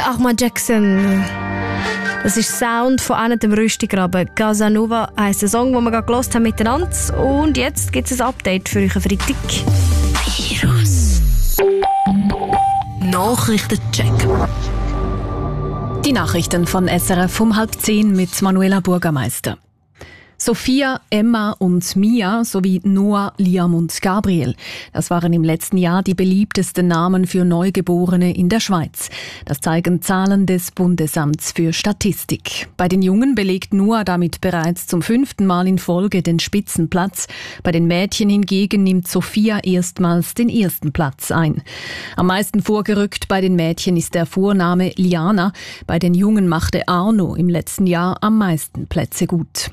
Ahmad Jackson. Das ist Sound von einem dem Rüstigraben. Casanova heisst der Song, den wir gerade gehört haben miteinander. Und jetzt gibt es ein Update für euch am Freitag. Virus. Nachrichtencheck. Die Nachrichten von SRF um 9:30 mit Manuela Burgermeister. Sophia, Emma und Mia sowie Noah, Liam und Gabriel. Das waren im letzten Jahr die beliebtesten Namen für Neugeborene in der Schweiz. Das zeigen Zahlen des Bundesamts für Statistik. Bei den Jungen belegt Noah damit bereits zum 5. Mal in Folge den Spitzenplatz. Bei den Mädchen hingegen nimmt Sophia erstmals den 1. Platz ein. Am meisten vorgerückt bei den Mädchen ist der Vorname Liana. Bei den Jungen machte Arno im letzten Jahr am meisten Plätze gut.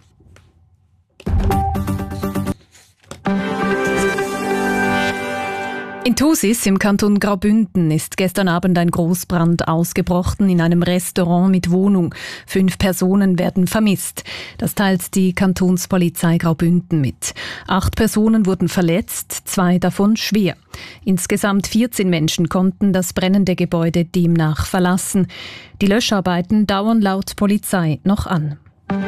In Thusis im Kanton Graubünden ist gestern Abend ein Großbrand ausgebrochen in einem Restaurant mit Wohnung. 5 Personen werden vermisst. Das teilt die Kantonspolizei Graubünden mit. 8 Personen wurden verletzt, 2 davon schwer. Insgesamt 14 Menschen konnten das brennende Gebäude demnach verlassen. Die Löscharbeiten dauern laut Polizei noch an.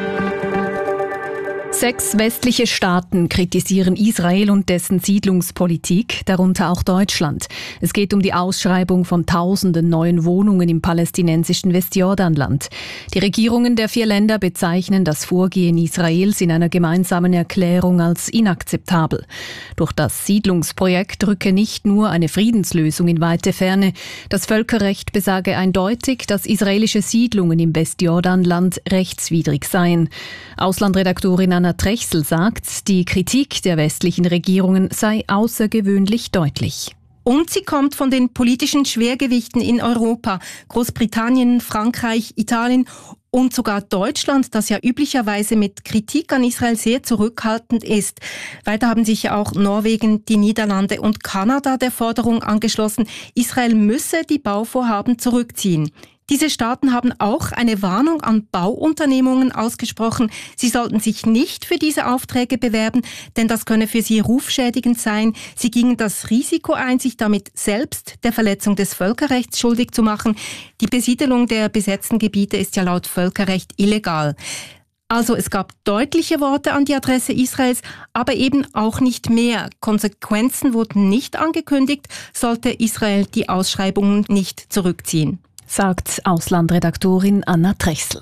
6 westliche Staaten kritisieren Israel und dessen Siedlungspolitik, darunter auch Deutschland. Es geht um die Ausschreibung von Tausenden neuen Wohnungen im palästinensischen Westjordanland. Die Regierungen der 4 Länder bezeichnen das Vorgehen Israels in einer gemeinsamen Erklärung als inakzeptabel. Durch das Siedlungsprojekt rücke nicht nur eine Friedenslösung in weite Ferne. Das Völkerrecht besage eindeutig, dass israelische Siedlungen im Westjordanland rechtswidrig seien. Auslandredaktorin Anna Trechsel sagt, die Kritik der westlichen Regierungen sei außergewöhnlich deutlich. Und sie kommt von den politischen Schwergewichten in Europa. Großbritannien, Frankreich, Italien und sogar Deutschland, das ja üblicherweise mit Kritik an Israel sehr zurückhaltend ist. Weiter haben sich ja auch Norwegen, die Niederlande und Kanada der Forderung angeschlossen, Israel müsse die Bauvorhaben zurückziehen. Diese Staaten haben auch eine Warnung an Bauunternehmungen ausgesprochen. Sie sollten sich nicht für diese Aufträge bewerben, denn das könne für sie rufschädigend sein. Sie gingen das Risiko ein, sich damit selbst der Verletzung des Völkerrechts schuldig zu machen. Die Besiedelung der besetzten Gebiete ist ja laut Völkerrecht illegal. Also es gab deutliche Worte an die Adresse Israels, aber eben auch nicht mehr. Konsequenzen wurden nicht angekündigt, sollte Israel die Ausschreibungen nicht zurückziehen, sagt Auslandredaktorin Anna Trechsel.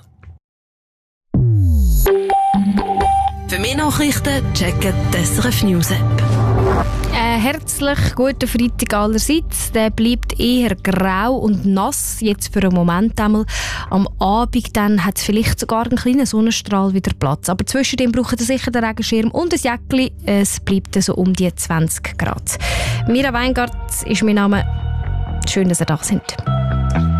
Für mehr Nachrichten checken die SRF News App. Herzlich guten Freitag allerseits. Der bleibt eher grau und nass, jetzt für einen Moment einmal. Am Abend dann hat es vielleicht sogar einen kleinen Sonnenstrahl wieder Platz. Aber zwischendem braucht ihr sicher den Regenschirm und ein Jäckchen. Es bleibt so um die 20 Grad. Mira Weingart ist mein Name. Schön, dass ihr da seid.